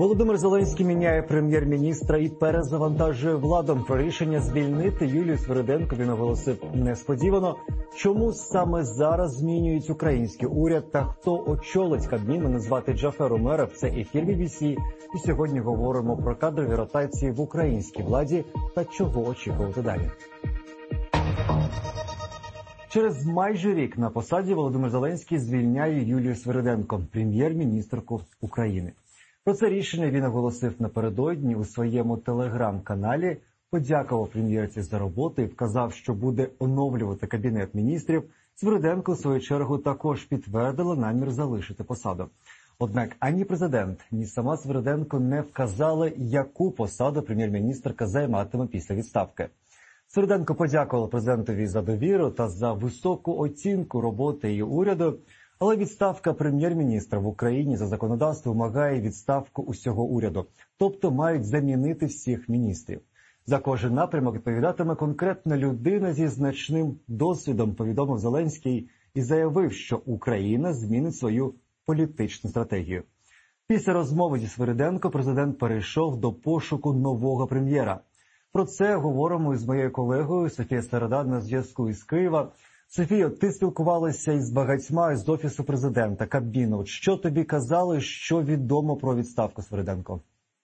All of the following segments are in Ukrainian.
Володимир Зеленський міняє прем'єр-міністра і перезавантажує владу. Про рішення звільнити Юлію Свириденко він оголосив несподівано. Чому саме зараз змінюють український уряд та хто очолить Кабмін? Мене звати Джафер Умеров, це ефір BBC. І сьогодні говоримо про кадрові ротації в українській владі та чого очікувати далі. Через майже рік на посаді Володимир Зеленський звільняє Юлію Свириденко, прем'єр-міністрку України. Про це рішення він оголосив напередодні у своєму телеграм-каналі, подякував прем'єрці за роботу і вказав, що буде оновлювати Кабінет міністрів. Свириденко, в свою чергу, також підтвердила намір залишити посаду. Однак ані президент, ні сама Свириденко не вказали, яку посаду прем'єр-міністрка займатиме після відставки. Свириденко подякувала президентові за довіру та за високу оцінку роботи її уряду, але відставка прем'єр-міністра в Україні за законодавством вимагає відставку усього уряду, тобто мають замінити всіх міністрів. За кожен напрямок відповідатиме конкретна людина зі значним досвідом, повідомив Зеленський і заявив, що Україна змінить свою політичну стратегію. Після розмови зі Свириденко президент перейшов до пошуку нового прем'єра. Про це говоримо із моєю колегою Софією Середа на зв'язку із Києва. Софія, ти спілкувалася із багатьма з Офісу президента, Кабміну. Що тобі казали, що відомо про відставку Свириденко?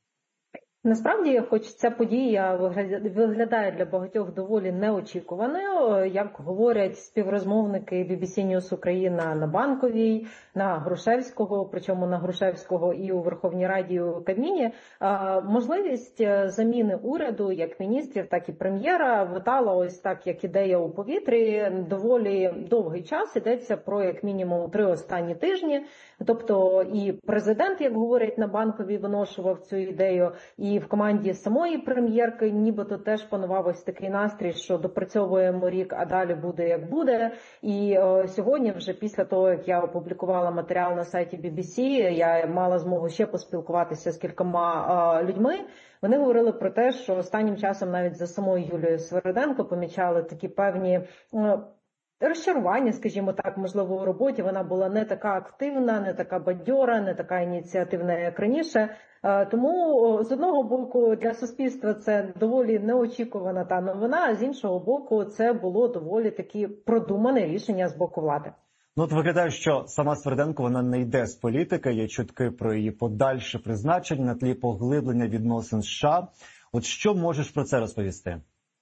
Насправді, хоч ця подія виглядає для багатьох доволі неочікуваною, як говорять співрозмовники BBC News Україна на Банковій, на Грушевського, причому на Грушевського і у Верховній Раді, і у Кабміні, можливість заміни уряду як міністрів, так і прем'єра витала ось так, як ідея у повітрі, доволі довгий час, йдеться про як мінімум 3 останні тижні, тобто і президент, як говорять на Банковій, виношував цю ідею, і в команді самої прем'єрки нібито теж панував ось такий настрій, що допрацьовуємо рік, а далі буде як буде. І сьогодні, вже після того, як я опублікувала матеріал на сайті BBC, я мала змогу ще поспілкуватися з кількома людьми. Вони говорили про те, що останнім часом навіть за самою Юлією Свириденко помічали такі певні розчарування, скажімо так, можливо, у роботі. Вона була не така активна, не така бадьора, не така ініціативна, як раніше. Тому, з одного боку, для суспільства це доволі неочікувана та новина, а з іншого боку, це було доволі таки продумане рішення з боку влади. Ну, от виглядає, що сама Свириденко, вона не йде з політики, є чутки про її подальше призначення на тлі поглиблення відносин з США. От що можеш про це розповісти?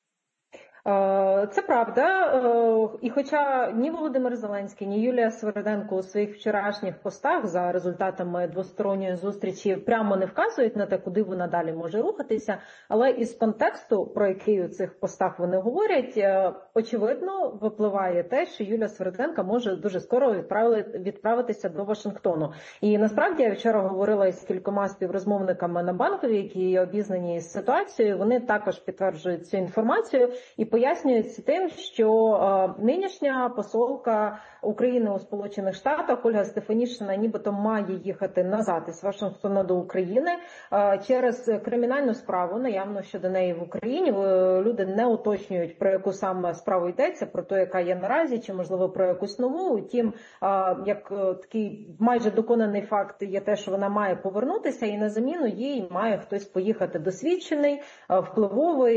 Це правда, і хоча ні Володимир Зеленський, ні Юлія Свириденко у своїх вчорашніх постах за результатами двосторонньої зустрічі прямо не вказують на те, куди вона далі може рухатися, але із контексту, про який у цих постах вони говорять, очевидно випливає те, що Юлія Свириденко може дуже скоро відправитися до Вашингтону. І насправді я вчора говорила із кількома співрозмовниками на Банковій, які обізнані з ситуацією, вони також підтверджують цю інформацію і пояснюється тим, що нинішня посолка України у Сполучених Штатах Ольга Стефанішина нібито має їхати назад із Вашингтона до України через кримінальну справу, наявно щодо неї в Україні. Люди не уточнюють, про яку саме справу йдеться, про те, яка є наразі, чи, можливо, про якусь нову. Утім, як такий майже доконаний факт є те, що вона має повернутися, і на заміну їй має хтось поїхати досвідчений, впливовий,